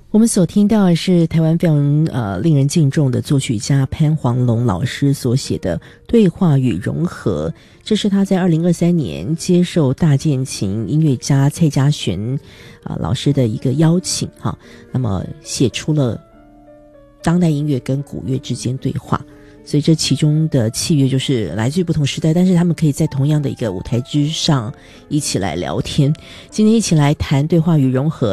我们所听到的是台湾非常令人敬重的作曲家潘黄龙老师所写的《对话与融合》，这是他在2023年接受大键琴音乐家蔡家璇老师的一个邀请哈，那么写出了当代音乐跟古乐之间对话。所以这其中的契约就是来自于不同时代，但是他们可以在同样的一个舞台之上一起来聊天。今天一起来谈对话与融合。